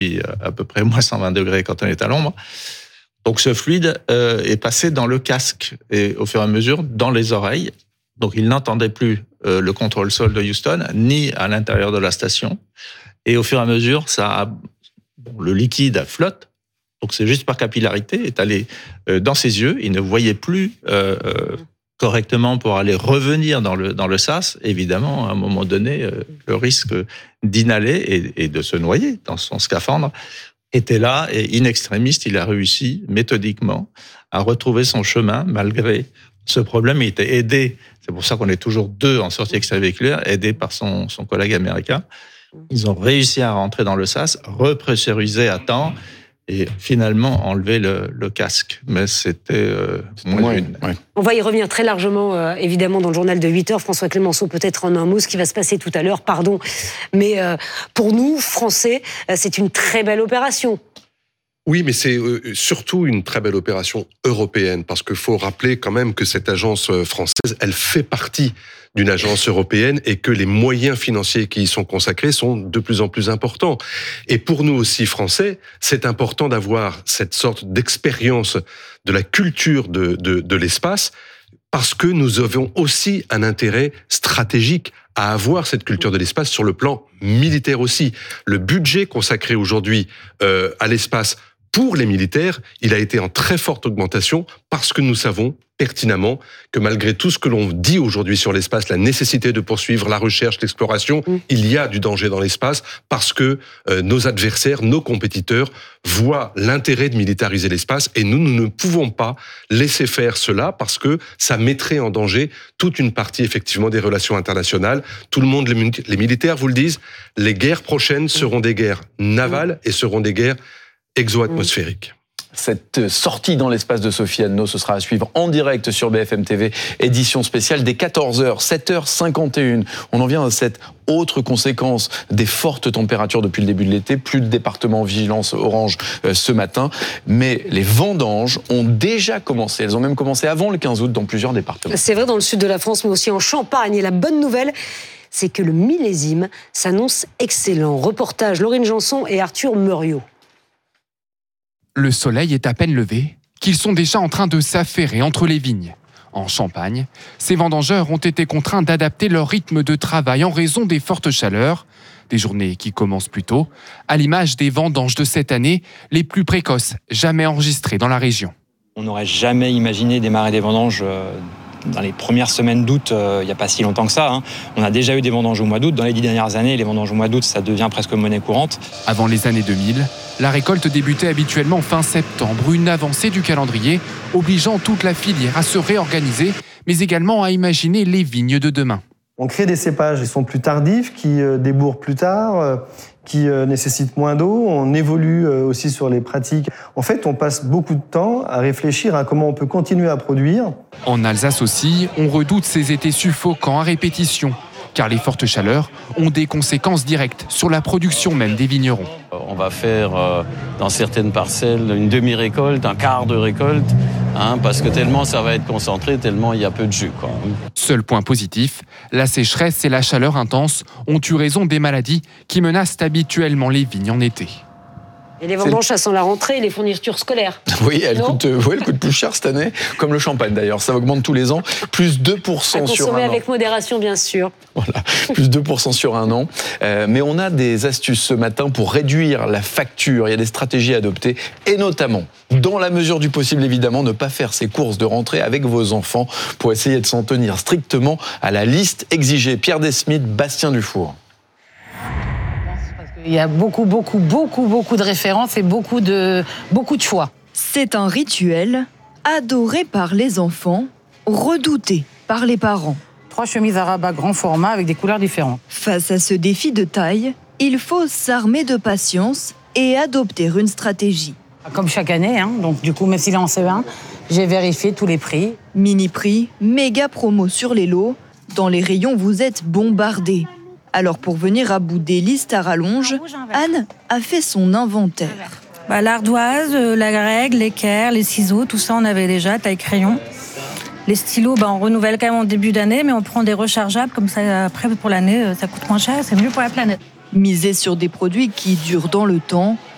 à peu près moins 120 degrés quand on est à l'ombre. Donc ce fluide est passé dans le casque et au fur et à mesure dans les oreilles. Donc il n'entendait plus le contrôle sol de Houston, ni à l'intérieur de la station. Et au fur et à mesure, le liquide flotte. Donc c'est juste par capillarité, est allé dans ses yeux. Il ne voyait plus correctement pour aller revenir dans le sas. Évidemment, à un moment donné, le risque d'inhaler et de se noyer dans son scaphandre était là. Et in extremis, il a réussi méthodiquement à retrouver son chemin malgré ce problème. Il était aidé, c'est pour ça qu'on est toujours deux en sortie extravéhiculaire, aidé par son collègue américain. Ils ont réussi à rentrer dans le sas, repressuriser à temps et finalement enlever le casque. Mais c'était moins une. Ouais. On va y revenir très largement, évidemment, dans le journal de 8 heures. François Clémenceau, peut-être en un mot, ce qui va se passer tout à l'heure, pardon. Mais pour nous, Français, c'est une très belle opération. Oui, mais c'est surtout une très belle opération européenne, parce qu'il faut rappeler quand même que cette agence française, elle fait partie d'une agence européenne et que les moyens financiers qui y sont consacrés sont de plus en plus importants. Et pour nous aussi, Français, c'est important d'avoir cette sorte d'expérience de la culture de l'espace, parce que nous avons aussi un intérêt stratégique à avoir cette culture de l'espace sur le plan militaire aussi. Le budget consacré aujourd'hui à l'espace pour les militaires, il a été en très forte augmentation parce que nous savons pertinemment que malgré tout ce que l'on dit aujourd'hui sur l'espace, la nécessité de poursuivre la recherche, l'exploration, il y a du danger dans l'espace parce que nos adversaires, nos compétiteurs voient l'intérêt de militariser l'espace et nous ne pouvons pas laisser faire cela parce que ça mettrait en danger toute une partie effectivement des relations internationales. Tout le monde, les militaires vous le disent, les guerres prochaines seront des guerres navales et seront des guerres exo-atmosphériques. Cette sortie dans l'espace de Sophie Anneau, ce sera à suivre en direct sur BFM TV, édition spéciale dès 14h, 7h51. On en vient à cette autre conséquence des fortes températures depuis le début de l'été, plus de départements en vigilance orange ce matin, mais les vendanges ont déjà commencé, elles ont même commencé avant le 15 août dans plusieurs départements. C'est vrai dans le sud de la France, mais aussi en Champagne. Et la bonne nouvelle, c'est que le millésime s'annonce excellent. Reportage Laurine Janson et Arthur Meuriot. Le soleil est à peine levé, qu'ils sont déjà en train de s'affairer entre les vignes. En Champagne, ces vendangeurs ont été contraints d'adapter leur rythme de travail en raison des fortes chaleurs, des journées qui commencent plus tôt, à l'image des vendanges de cette année, les plus précoces jamais enregistrées dans la région. On n'aurait jamais imaginé démarrer des vendanges dans les premières semaines d'août, il n'y a pas si longtemps que ça. On a déjà eu des vendanges au mois d'août. Dans les 10 dernières années, les vendanges au mois d'août, ça devient presque monnaie courante. Avant les années 2000, la récolte débutait habituellement fin septembre, une avancée du calendrier obligeant toute la filière à se réorganiser, mais également à imaginer les vignes de demain. On crée des cépages qui sont plus tardifs, qui débourrent plus tard, qui nécessitent moins d'eau. On évolue aussi sur les pratiques. En fait, on passe beaucoup de temps à réfléchir à comment on peut continuer à produire. En Alsace aussi, on redoute ces étés suffocants à répétition, car les fortes chaleurs ont des conséquences directes sur la production même des vignerons. On va faire dans certaines parcelles une demi-récolte, un quart de récolte, parce que tellement ça va être concentré, tellement il y a peu de jus, quoi. Seul point positif, la sécheresse et la chaleur intense ont eu raison des maladies qui menacent habituellement les vignes en été. Et les vendanges, ça sent la rentrée et les fournitures scolaires. Oui, elle coûte plus cher cette année, comme le champagne d'ailleurs. Ça augmente tous les ans, plus 2% sur un an. À consommer avec modération, bien sûr. Voilà, plus 2% sur un an. Mais on a des astuces ce matin pour réduire la facture. Il y a des stratégies à adopter, et notamment, dans la mesure du possible évidemment, ne pas faire ses courses de rentrée avec vos enfants pour essayer de s'en tenir strictement à la liste exigée. Pierre Desmith, Bastien Dufour. Il y a beaucoup de références et beaucoup de choix. C'est un rituel adoré par les enfants, redouté par les parents. 3 chemises à rabat grand format avec des couleurs différentes. Face à ce défi de taille, il faut s'armer de patience et adopter une stratégie. Comme chaque année, donc du coup, même s'il est en CE1, j'ai vérifié tous les prix. Mini-prix, méga promo sur les lots. Dans les rayons, vous êtes bombardés. Alors pour venir à bout des listes à rallonge, Anne a fait son inventaire. L'ardoise, la règle, l'équerre, les ciseaux, tout ça on avait déjà, taille crayon. Les stylos, on renouvelle quand même en début d'année, mais on prend des rechargeables, comme ça après pour l'année, ça coûte moins cher, c'est mieux pour la planète. Miser sur des produits qui durent dans le temps,